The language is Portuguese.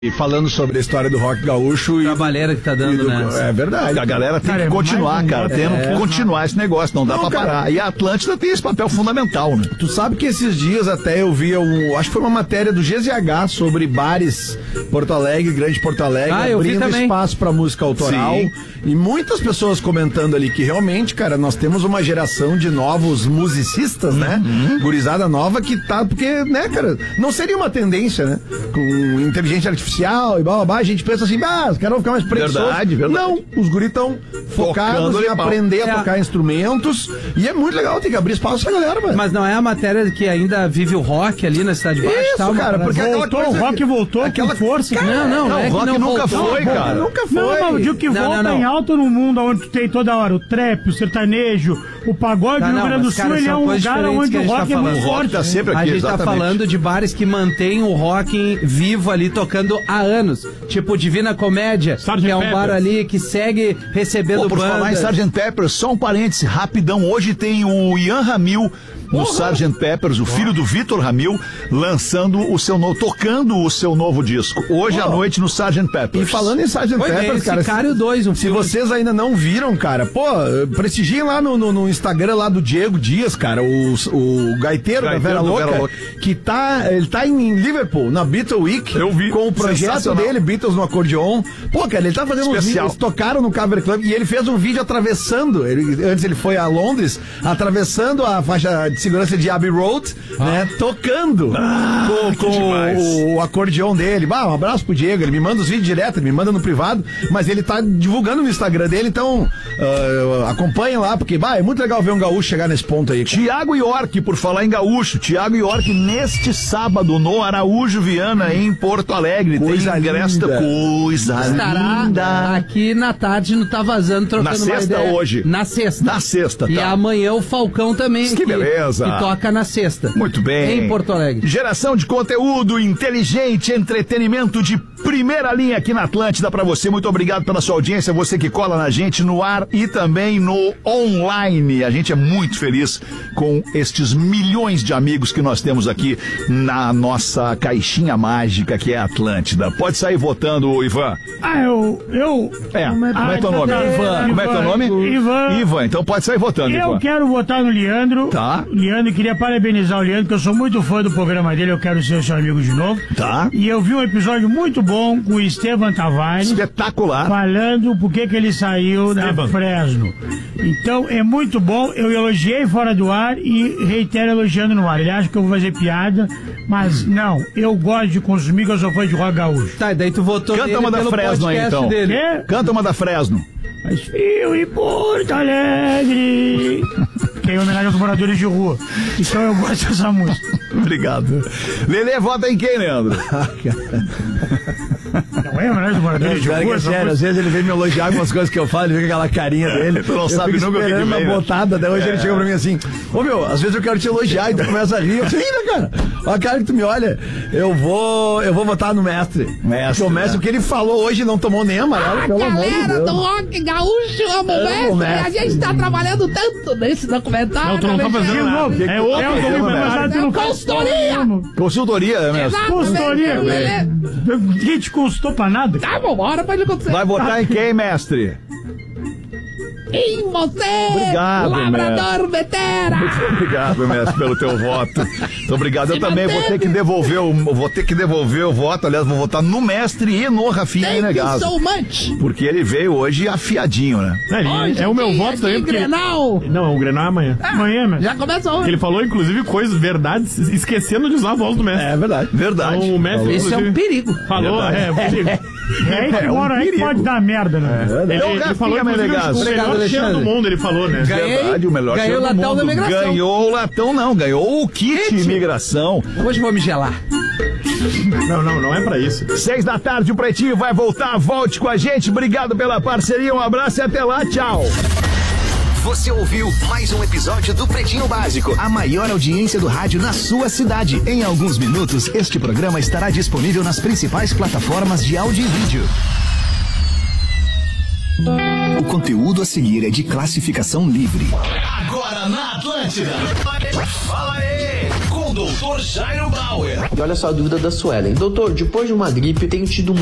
E falando sobre a história do rock gaúcho e trabalheira que tá dando, né? É verdade. A galera tem que continuar, cara. Temos que continuar esse negócio, não dá pra parar. E a Atlântida tem esse papel fundamental, né? Tu sabe que esses dias até eu vi acho que foi uma matéria do GZH sobre bares Porto Alegre, Grande Porto Alegre, abrindo espaço pra música autoral. Sim. E muitas pessoas comentando ali que realmente, cara, nós temos uma geração de novos musicistas, né? Gurizada nova que tá, porque, né, cara, não seria uma tendência, né? Com inteligência artificial e blá blá blá, a gente pensa assim, os caras vão ficar mais preguiçosos. Verdade. Não, os guris estão focados em aprender a tocar instrumentos e é muito legal, tem que abrir espaço pra galera, mano. Mas não é a matéria que ainda vive o rock ali na Cidade Baixa? Isso, tal, cara, porque o rock voltou com força. Cara, não, o rock nunca foi, cara. Nunca foi. Não, eu digo que volta em alto no mundo, onde tu tem toda hora o trap, o sertanejo, o pagode no Rio Grande do Sul, ele é um lugar onde o rock é muito forte. Tá sempre aqui, a gente tá falando de bares que mantêm o rock vivo ali, tocando há anos. Tipo Divina Comédia, que é um bar ali que segue recebendo por bandas. Falar em Sgt. Peppers, só um parêntese, rapidão. Hoje tem o Ian Ramil no Sgt. Peppers, o filho do Vitor Ramil, tocando o seu novo disco. Hoje à noite no Sgt. Peppers. E falando em Sgt. Peppers, cara, Sicário 2, se vocês ainda não viram, cara, prestigiem lá no Instagram lá do Diego Dias, cara, o gaiteiro da Vera Louca, que ele tá em Liverpool, na Beatle Week. Eu vi. Com o projeto dele, Beatles no acordeon. Cara, ele tá fazendo uns vídeos, eles tocaram no Cover Club e ele fez um vídeo atravessando, antes ele foi a Londres, atravessando a faixa de segurança de Abbey Road, né, tocando com o acordeon dele. Um abraço pro Diego, ele me manda os vídeos direto, ele me manda no privado, mas ele tá divulgando no Instagram dele, então acompanhem lá, porque é muito legal ver um gaúcho chegar nesse ponto aí. Tiago York, por falar em gaúcho, Tiago York neste sábado no Araújo Viana, em Porto Alegre. Coisa tem ingresso, coisa estará linda. Aqui na tarde no Tá Vazando, trocando uma ideia. Na sexta hoje? Na sexta. Na sexta, tá. E amanhã o Falcão também. Que beleza. Que toca na sexta. Muito bem. Em Porto Alegre. Geração de conteúdo inteligente, entretenimento de primeira linha aqui na Atlântida pra você. Muito obrigado pela sua audiência, você que cola na gente no ar e também no online. A gente é muito feliz com estes milhões de amigos que nós temos aqui na nossa caixinha mágica que é a Atlântida. Pode sair votando, Ivan. Como é teu nome? Ivan. Como é teu nome? Ivan. Então pode sair votando, Ivan. Eu quero votar no Leandro. Tá. Leandro, queria parabenizar o Leandro, que eu sou muito fã do programa dele, eu quero ser seu amigo de novo. Tá. E eu vi um episódio muito bom com o Esteban Tavares. Espetacular. Falando por que ele saiu da Fresno. Então, é muito bom. Eu elogiei fora do ar e reitero elogiando no ar. Ele acha que eu vou fazer piada, mas não. Eu gosto de consumir, que eu sou fã de rock gaúcho. Tá, e daí tu votou Canta uma da Fresno aí, então. Canta uma da Fresno. Mas fio em Porto Alegre. Que é em homenagem aos moradores de rua. Então eu gosto dessa música. Obrigado. Lelê, vota em quem, Leandro? Não é homenagem aos moradores de rua? Sério, às vezes ele vem me elogiar algumas coisas que eu falo, ele vê aquela carinha dele. Tu não sabe nunca o que esperando vem, uma botada, até hoje ele chega pra mim assim, às vezes eu quero te elogiar, e tu começa a rir. Eu sei, né, cara? Olha a cara que tu me olha. Eu vou votar no mestre. Porque o mestre, o que ele falou hoje, não tomou nem amarelo, pelo amor de Deus. Galera do rock gaúcho, amo o mestre. A gente tá trabalhando tanto nesse documentário. Não, tu não tá fazendo nada. É outro consultoria. Consultoria, é mesmo? Consultoria, velho. Ninguém te consultou pra nada. Tá, vambora, pode acontecer. Vai votar em quem, mestre? Em você, obrigado, labrador vetera. Muito obrigado, mestre, pelo teu voto. Muito obrigado. Eu também vou ter que devolver o voto. Aliás, vou votar no mestre e no Rafinha Inegável. So much. Porque ele veio hoje afiadinho, né? É o meu voto também, porque... Grenal. Não, o Grenal é amanhã. Amanhã, mesmo. Já começa hoje. Ele falou, inclusive, coisas, verdades, esquecendo de usar a voz do mestre. É verdade. Verdade. Então, o mestre, esse é um perigo. Falou, perigo. Aí que mora aí pode dar merda, né? Ele falou, inclusive, o melhor cheiro do mundo, ele falou, né? Verdade, o melhor ganhou o latão da imigração. Ganhou o latão, não. Ganhou o kit imigração. Hoje vou me gelar. Não é pra isso. 6 da tarde, o Pretinho vai voltar. Volte com a gente. Obrigado pela parceria. Um abraço e até lá. Tchau. Você ouviu mais um episódio do Pretinho Básico, a maior audiência do rádio na sua cidade. Em alguns minutos, este programa estará disponível nas principais plataformas de áudio e vídeo. O conteúdo a seguir é de classificação livre. Agora na Atlântida. Fala aí, Dr. Jairo Bauer. E olha só a dúvida da Suelen. Doutor, depois de uma gripe, tenho tido